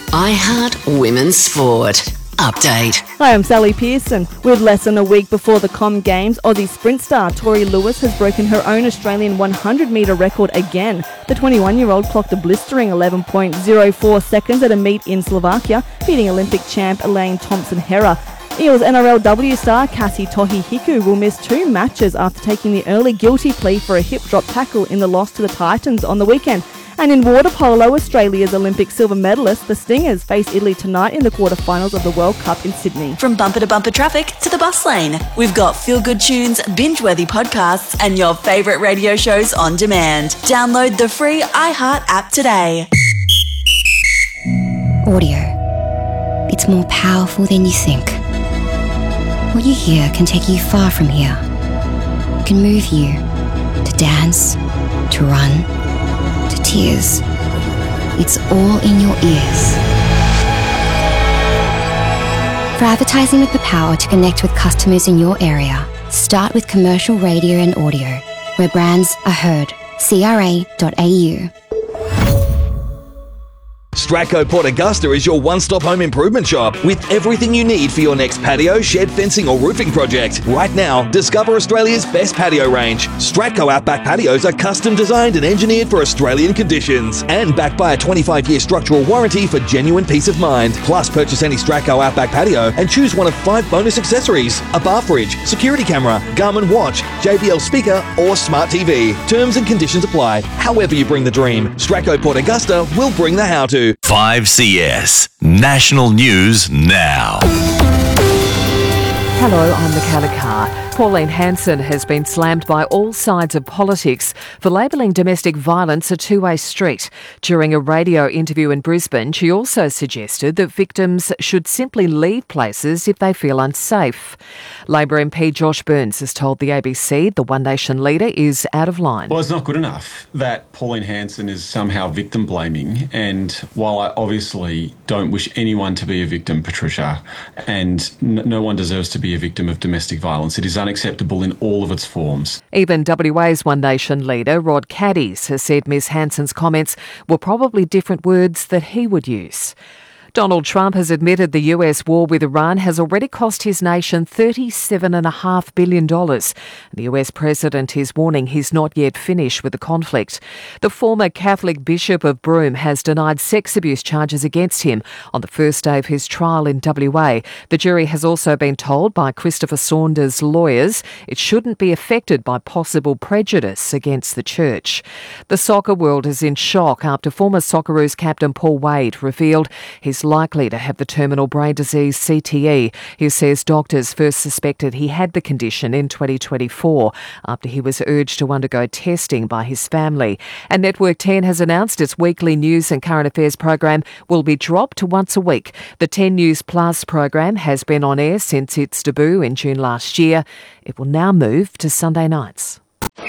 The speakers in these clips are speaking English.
iHeart Women's Sport. Update. Hi, I'm Sally Pearson. With less than a week before the Com Games, Aussie sprint star Tori Lewis has broken her own Australian 100-metre record again. The 21-year-old clocked a blistering 11.04 seconds at a meet in Slovakia, beating Olympic champ Elaine Thompson-Herah. Eels NRLW star Cassie Tohi-Hiku will miss 2 matches after taking the early guilty plea for a hip drop tackle in the loss to the Titans on the weekend. And in water polo, Australia's Olympic silver medalists, the Stingers, face Italy tonight in the quarterfinals of the World Cup in Sydney. From bumper to bumper traffic to the bus lane, we've got feel-good tunes, binge-worthy podcasts, and your favourite radio shows on demand. Download the free iHeart app today. Audio. It's more powerful than you think. What you hear can take you far from here. It can move you to dance, to run, to tears. It's all in your ears. For advertising with the power to connect with customers in your area, start with commercial radio and audio, where brands are heard. CRA.au. Stratco Port Augusta is your one-stop home improvement shop with everything you need for your next patio, shed, fencing or roofing project. Right now, discover Australia's best patio range. Stratco Outback patios are custom designed and engineered for Australian conditions and backed by a 25-year structural warranty for genuine peace of mind. Plus, purchase any Stratco Outback patio and choose one of 5 bonus accessories: a bar fridge, security camera, Garmin watch, JBL speaker or smart TV. Terms and conditions apply. However you bring the dream, Stratco Port Augusta will bring the how-to. 5CS National News Now. Hello, I'm Michaela Carr. Pauline Hanson has been slammed by all sides of politics for labelling domestic violence a two-way street. During a radio interview in Brisbane, she also suggested that victims should simply leave places if they feel unsafe. Labor MP Josh Burns has told the ABC the One Nation leader is out of line. Well, it's not good enough that Pauline Hanson is somehow victim blaming, and while I obviously don't wish anyone to be a victim, Patricia, and no one deserves to be a victim of domestic violence, it is unacceptable in all of its forms. Even WA's One Nation leader Rod Caddies has said Ms Hanson's comments were probably different words that he would use. Donald Trump has admitted the US war with Iran has already cost his nation $37.5 billion. The US president is warning he's not yet finished with the conflict. The former Catholic Bishop of Broome has denied sex abuse charges against him on the first day of his trial in WA. The jury has also been told by Christopher Saunders' lawyers it shouldn't be affected by possible prejudice against the church. The soccer world is in shock after former Socceroos captain Paul Wade revealed he's likely to have the terminal brain disease CTE. He says doctors first suspected he had the condition in 2024 after he was urged to undergo testing by his family. And Network 10 has announced its weekly news and current affairs program will be dropped to once a week. The 10 News Plus program has been on air since its debut in June last year. It will now move to Sunday nights.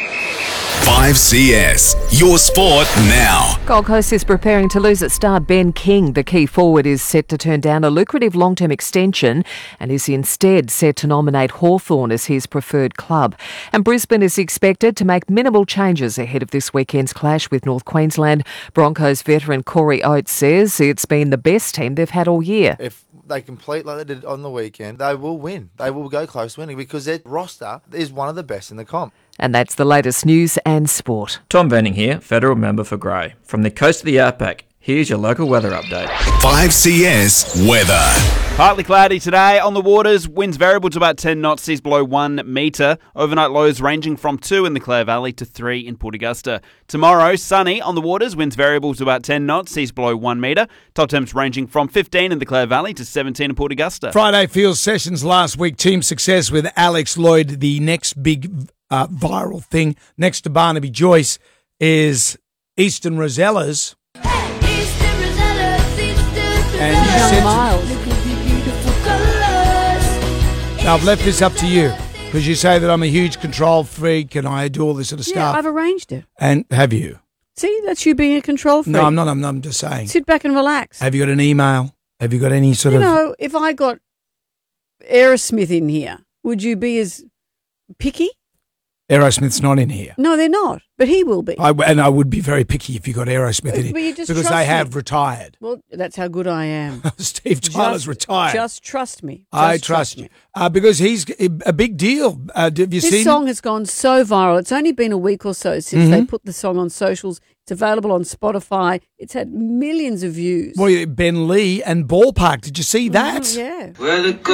5CS, your sport now. Gold Coast is preparing to lose its star Ben King. The key forward is set to turn down a lucrative long-term extension and is instead set to nominate Hawthorn as his preferred club. And Brisbane is expected to make minimal changes ahead of this weekend's clash with North Queensland. Broncos veteran Corey Oates says it's been the best team they've had all year. If they complete like they did on the weekend, they will win. They will go close winning because their roster is one of the best in the comp. And that's the latest news and sport. Tom Venning here, Federal Member for Grey. From the coast of the Outback, here's your local weather update. 5CS Weather. Partly cloudy today on the waters. Winds variable to about 10 knots, seas below 1 metre. Overnight lows ranging from 2 in the Clare Valley to 3 in Port Augusta. Tomorrow, sunny on the waters. Winds variable to about 10 knots, seas below 1 metre. Top temps ranging from 15 in the Clare Valley to 17 in Port Augusta. Friday field sessions last week. Team success with Alex Lloyd. The next big viral thing next to Barnaby Joyce is Eastern Rosellas. And you said now I've left this up to you because you say that I'm a huge control freak and I do all this sort of stuff. Yeah, I've arranged it. And have you? See, that's you being a control freak. No, I'm not. I'm just saying. Sit back and relax. Have you got an email? Have you got any sort of... You know, if I got Aerosmith in here, would you be as picky? Aerosmith's not in here. No, they're not, but he will be. And I would be very picky if you got Aerosmith in But you it just because trust they me. have retired. Well, that's how good I am. Steve Tyler's retired. Just trust me. I Just trust you me. because he's a big deal. Have you This seen? song has gone so viral. It's only been a week or so since Mm-hmm. they put the song on socials. It's available on Spotify. It's had millions of views. Well, Ben Lee and Ballpark. Did you see that? Yeah. Where the